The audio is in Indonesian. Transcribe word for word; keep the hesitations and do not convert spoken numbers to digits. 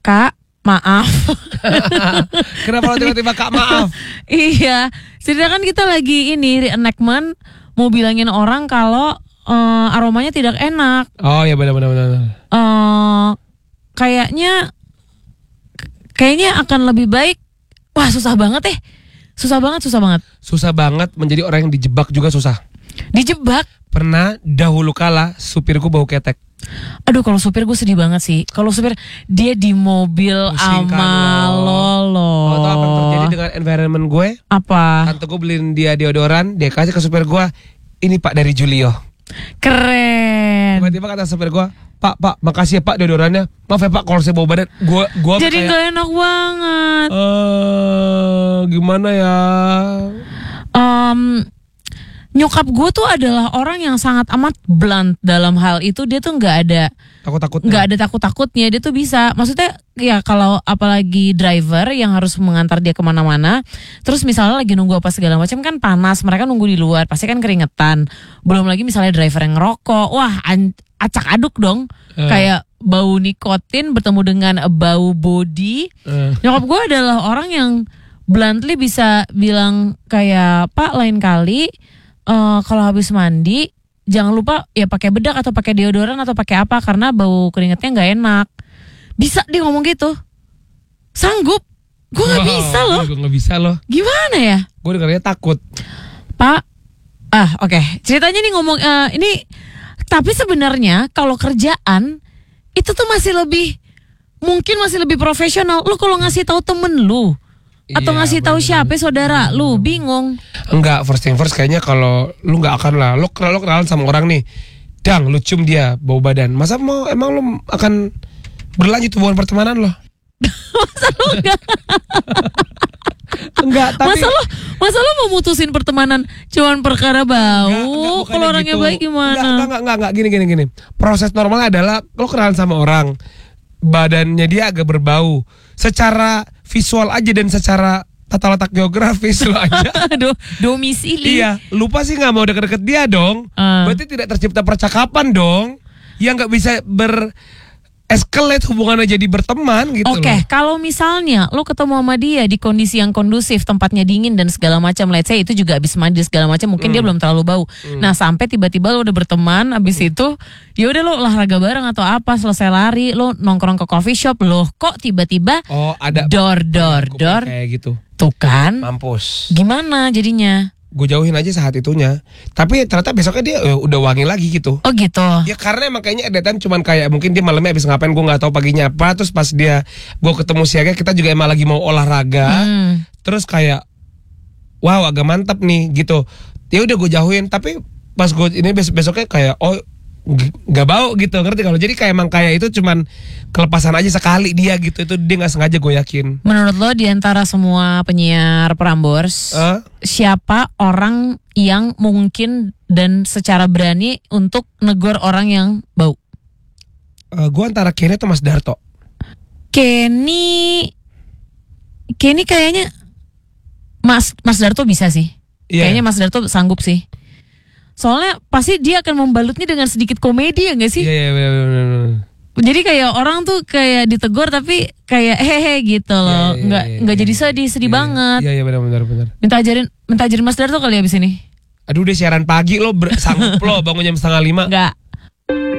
Kak, maaf. Kenapa lo tiba-tiba Kak maaf? Iya, sedangkan kita lagi ini reenactment mau bilangin orang kalau uh, aromanya tidak enak. Oh ya benar-benar. Uh, kayaknya, kayaknya akan lebih baik. Wah susah banget eh, susah banget, susah banget. Susah banget menjadi orang yang dijebak juga susah. Dijebak. Pernah dahulu kala supirku bau ketek. Aduh kalau supir gue sedih banget sih. Kalau supir dia di mobil sama lo lo. Lo tau apa yang terjadi dengan environment gue? Apa? Tante gue beliin dia deodoran, dia kasih ke supir gue. Ini Pak dari Julio. Keren. Tiba-tiba kata supir gue, Pak, Pak, makasih ya Pak deodorannya. Maaf ya Pak kalau saya bau badan. Gue, gue jadi nggak enak banget. Uh, gimana ya? Um, Nyokap gue tuh adalah orang yang sangat amat blunt dalam hal itu. Dia tuh nggak ada takut-takutnya. Nggak ada takut-takutnya. Dia tuh bisa, maksudnya ya kalau apalagi driver yang harus mengantar dia kemana-mana. Terus misalnya lagi nunggu apa segala macam kan panas. Mereka nunggu di luar, pasti kan keringetan. Belum lagi misalnya driver yang ngerokok. Wah an- acak aduk dong. Uh. Kayak bau nikotin bertemu dengan bau body. Uh. Nyokap gue adalah orang yang bluntly bisa bilang kayak, Pak lain kali Uh, kalau habis mandi jangan lupa ya pakai bedak atau pakai deodoran atau pakai apa karena bau keringetnya nggak enak. Bisa dia ngomong gitu. Sanggup? Gue nggak wow, bisa loh. Gue nggak bisa loh. Gimana ya? Gue dengarnya takut. Pak, ah oke. Okay. Ceritanya nih ngomong uh, ini, tapi sebenarnya kalau kerjaan itu tuh masih lebih mungkin masih lebih profesional. Lu kalau ngasih tahu temen lu. Atau iya, ngasih tahu siapa saudara lu bingung. Enggak, first thing first kayaknya kalau lu nggak akan lah. Lu kenal lu kenalan sama orang nih, dang lu cium dia bau badan. Masa mau emang lu akan berlanjut hubungan pertemanan lo? Masa lu enggak? Enggak, tapi masa lu masa lu mau mutusin pertemanan cuman perkara bau? Kalau orangnya gitu. Baik gimana? Enggak, enggak, enggak, enggak, gini gini gini. Proses normalnya adalah lu kenalan sama orang, badannya dia agak berbau. Secara visual aja dan secara tata letak geografis lo aja Do, domisili. Iya, lupa sih nggak mau deket-deket dia dong. uh. Berarti tidak tercipta percakapan dong. Yang nggak bisa ber escalate hubungannya jadi berteman gitu. Oke, okay, kalau misalnya lo ketemu sama dia di kondisi yang kondusif, tempatnya dingin dan segala macam, let's say itu juga abis mandi segala macam, mungkin hmm. dia belum terlalu bau. Hmm. Nah, sampai tiba-tiba lo udah berteman, abis hmm. itu ya udah lo olahraga bareng atau apa, selesai lari, lo nongkrong ke coffee shop, lo kok tiba-tiba oh, ada dor dor dor kayak gitu. Tuh kan? Mampus. Gimana jadinya? Gue jauhin aja saat itunya. Tapi ternyata besoknya dia uh, udah wangi lagi gitu. Oh gitu. Ya karena emang kayaknya edetan cuman kayak mungkin dia malamnya habis ngapain gue nggak tahu paginya apa. Terus pas dia gue ketemu siaga kita juga emang lagi mau olahraga. Hmm. Terus kayak wow agak mantap nih gitu. Ya udah gue jauhin. Tapi pas gue ini besok besoknya kayak oh nggak bau gitu, ngerti kalau jadi kayak emang kayak itu cuman kelepasan aja sekali dia gitu, itu dia nggak sengaja gue yakin. Menurut lo di antara semua penyiar Prambors uh? siapa orang yang mungkin dan secara berani untuk negor orang yang bau? Uh, gue antara Kenny atau Mas Darto. Kenny, Kenny kayaknya Mas Mas Darto bisa sih. Yeah. Kayaknya Mas Darto sanggup sih. Soalnya pasti dia akan membalutnya dengan sedikit komedi ya gak sih? Iya, iya benar-benar. Jadi kayak orang tuh kayak ditegur tapi kayak hehe gitu loh, ya, ya, nggak ya, ya, nggak ya, jadi sedih sedih ya, banget. Iya iya benar-benar benar. Minta ajarin minta ajarin Mas Darto kali abis ini. Aduh udah siaran pagi lo ber- sanggup lo bangun jam setengah lima. Enggak.